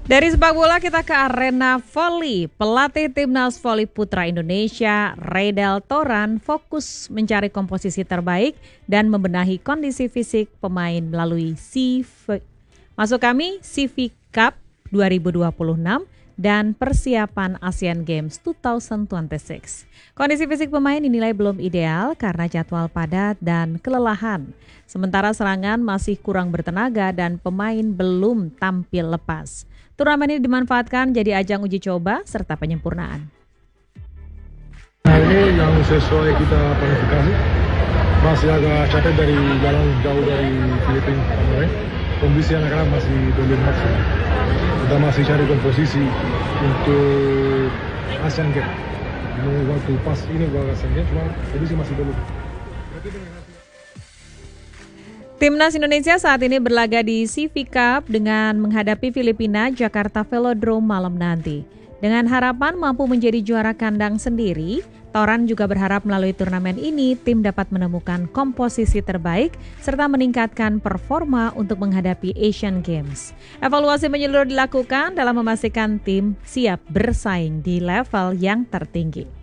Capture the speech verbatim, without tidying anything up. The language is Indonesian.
Dari sepak bola kita ke arena voli. Pelatih Timnas Voli Putra Indonesia, Reidel Toran, fokus mencari komposisi terbaik dan membenahi kondisi fisik pemain melalui C V, masuk kami C V Cup dua ribu dua puluh enam dan persiapan Asian Games dua ribu dua puluh enam. Kondisi fisik pemain dinilai belum ideal karena jadwal padat dan kelelahan. Sementara serangan masih kurang bertenaga dan pemain belum tampil lepas. Turnamen ini dimanfaatkan jadi ajang uji coba serta penyempurnaan. Nah, ini yang sesuai kita planifikasi, masih agak capek dari jalan jauh dari Filipina kemarin. Kondisi anak-anak masih belum maksimal. Kita masih cari komposisi untuk Asian Games. Ini waktu pas ini buat Asian Games, cuma kondisi masih belum. Timnas Indonesia saat ini berlaga di C V Cup dengan menghadapi Filipina Jakarta Velodrome malam nanti. Dengan harapan mampu menjadi juara kandang sendiri, Toran juga berharap melalui turnamen ini tim dapat menemukan komposisi terbaik serta meningkatkan performa untuk menghadapi Asian Games. Evaluasi menyeluruh dilakukan dalam memastikan tim siap bersaing di level yang tertinggi.